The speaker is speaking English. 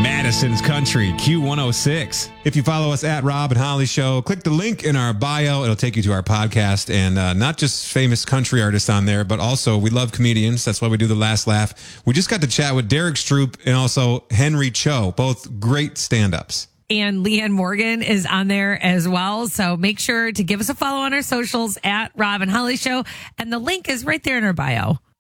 Madison's Country, Q106. If you follow us at Rob and Holly Show, click the link in our bio. It'll take you to our podcast. And not just famous country artists on there, but also we love comedians. That's why we do The Last Laugh. We just got to chat with Derek Stroop and also Henry Cho, both great stand-ups. And Leanne Morgan is on there as well. So make sure to give us a follow on our socials at Rob and Holly Show. And the link is right there in our bio.